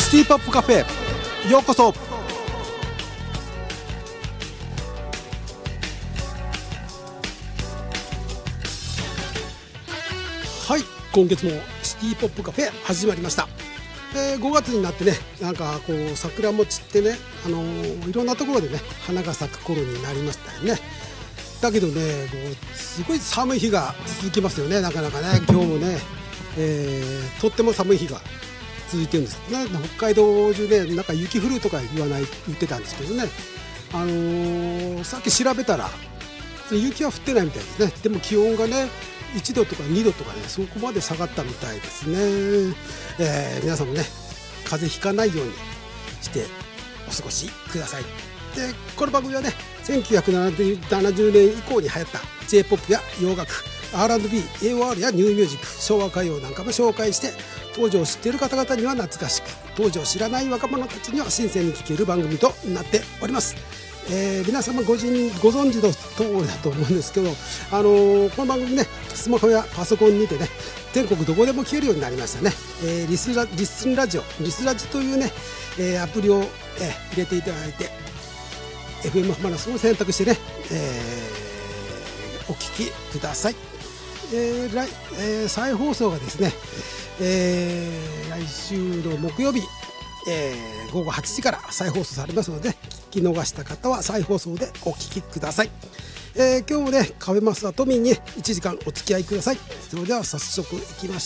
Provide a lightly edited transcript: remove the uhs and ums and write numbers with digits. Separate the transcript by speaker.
Speaker 1: シティポップカフェようこそ。はい、今月もシティポップカフェ始まりました。5月になってね、なんかこう桜も散ってね、いろんなところでね花が咲く頃になりましたよね。だけどね、すごい寒い日が続きますよね。なかなかね、今日もね、とっても寒い日が続いてるんですね。北海道中でなんか雪降るとか言ってたんですけどね、さっき調べたら雪は降ってないみたいですね。でも気温がね1度とか2度とかね、そこまで下がったみたいですね。皆さんもね風邪ひかないようにしてお過ごしください。でこの番組はね、1970年以降に流行った J-POP や洋楽、 R&B、AOR やニューミュージック、昭和歌謡なんかも紹介して、当時を知っている方々には懐かしく、当時を知らない若者たちには新鮮に聴ける番組となっております。皆様ご存知の通りだと思うんですけど、この番組ね、スマホやパソコンにてね、全国どこでも聴けるようになりましたね。リスラジというね、アプリを、入れていただいて、FM 浜松を選択してね、お聴きください。再放送がですね、来週の木曜日、午後8時から再放送されますので、聞き逃した方は再放送でお聞きください。今日もねカフェマスタートミーに1時間お付き合いください。それでは早速いきましょう。